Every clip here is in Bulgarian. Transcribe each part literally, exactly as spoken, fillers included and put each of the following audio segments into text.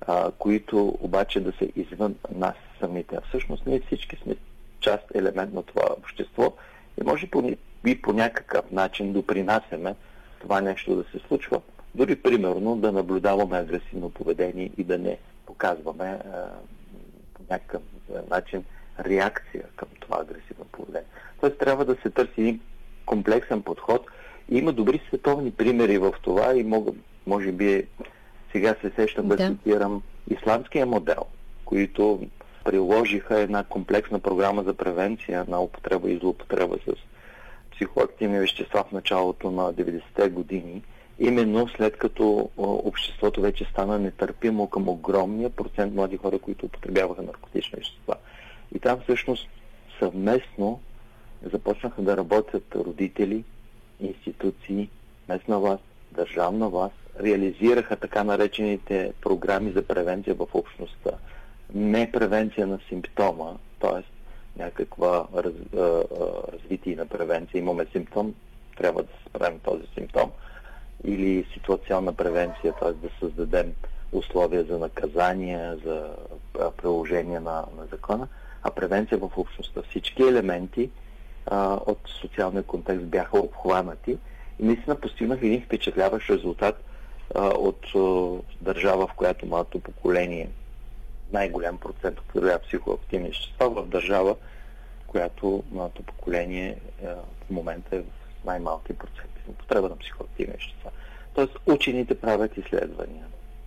а, които обаче да са извън нас самите. А всъщност ние всички сме част, елемент на това общество и може по, и по някакъв начин допринасяме това нещо да се случва. Дори примерно да наблюдаваме агресивно поведение и да не показваме а, по някакъв начин реакция към това агресивно поведение. Тоест трябва да се търси един комплексен подход. И има добри световни примери в това и мога, може би сега се сещам да, да цитирам исламския модел, които приложиха една комплексна програма за превенция на употреба и злоупотреба с психоактивни вещества в началото на деветдесетте години, именно след като обществото вече стана нетърпимо към огромния процент млади хора, които употребяваха наркотични вещества. И там всъщност съвместно започнаха да работят родители, институции, местна власт, държавна власт, реализираха така наречените програми за превенция в общността. Не превенция на симптома, т.е. някаква раз, развитие на превенция. Имаме симптом, трябва да се справим този симптом. Или ситуационна превенция, т.е. да създадем условия за наказание, за приложение на, на закона, а превенция в общността. Всички елементи а, от социалния контекст бяха обхванати и наистина постигнах един впечатляващ резултат а, от а, държава, в която младото поколение най-голям процент употребява психоактивни вещества, в държава, в която младото поколение а, в момента е в най-малки проценти на употреба на психоактивни вещества. Тоест, учените правят изследвания.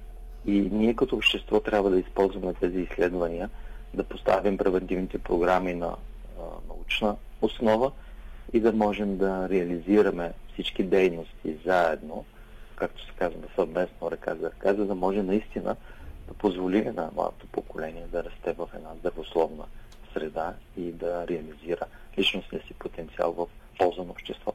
И ние като общество трябва да използваме тези изследвания, да поставим превентивните програми на а, научна основа и да можем да реализираме всички дейности заедно, както се казва, съвместно ръка за ръка, за да може наистина да позволим на младото поколение да расте в една здравословна среда и да реализира личностния си потенциал в полза на обществото.